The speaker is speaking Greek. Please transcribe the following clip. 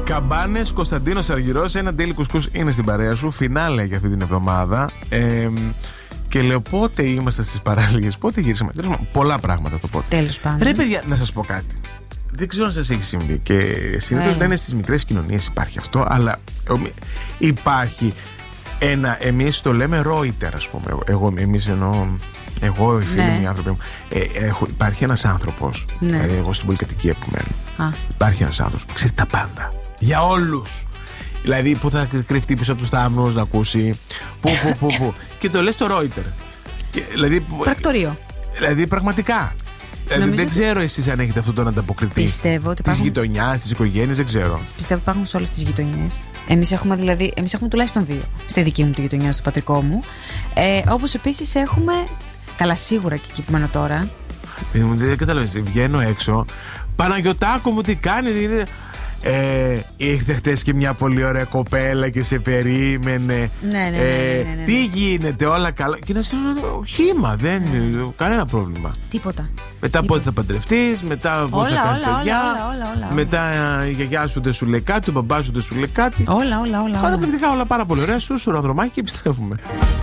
Καμπάνες, Κωνσταντίνος Αργυρός, ένα Daily Κουσκούς είναι στην παρέα σου. Φινάλε για αυτή την εβδομάδα. Και λέω πότε είμαστε στις παράλογες, πότε γύρισαμε. Πολλά πράγματα το πότε. Τέλος πάντων. Ρε παιδιά, να σας πω κάτι. Δεν ξέρω αν σας έχει συμβεί. Και συνήθως λένε στις μικρές κοινωνίες υπάρχει αυτό, αλλά υπάρχει ένα. Εμείς το λέμε Reuters, ας πούμε. Εμείς εννοώ. Εγώ, οι φίλοι μου, οι άνθρωποι μου. Υπάρχει ένας άνθρωπος. Εγώ στην πολυκατοικία που μένω. Υπάρχει ένας άνθρωπος που ξέρει τα πάντα. Για όλους. Δηλαδή, που θα κρυφτεί πίσω από τους θάμνους να ακούσει. Πού. Και το λέει στο Reuters. Δηλαδή, πρακτορείο. Δηλαδή, πραγματικά. Δεν ξέρω εσείς αν έχετε αυτόν τον ανταποκριτή της γειτονιάς, της οικογένειας, δεν ξέρω. Πιστεύω ότι υπάρχουν σε όλες τις γειτονιές. Εμείς έχουμε τουλάχιστον 2 στη δική μου τη γειτονιά, στο πατρικό μου. Όπως επίσης έχουμε. Καλά, σίγουρα και εκεί που μένω τώρα. Δεν καταλαβαίνεις, βγαίνω έξω. Παναγιωτάκο μου, τι κάνεις? Ήρθε χτες και μια πολύ ωραία κοπέλα και σε περίμενε. Ναι. Τι γίνεται, όλα καλά? Και να σου λέω, χύμα, δεν κανένα πρόβλημα. Τίποτα. Μετά πότε θα παντρευτείς, μετά πότε θα κάνεις παιδιά. Μετά η γιαγιά σου δεν σου λέει κάτι, ο μπαμπάς σου δεν σου λέει κάτι. Όλα. Καταπληκτικά, όλα πάρα πολύ ωραία. Σούσουρο, ανδρομάκι, και επιστρέφουμε.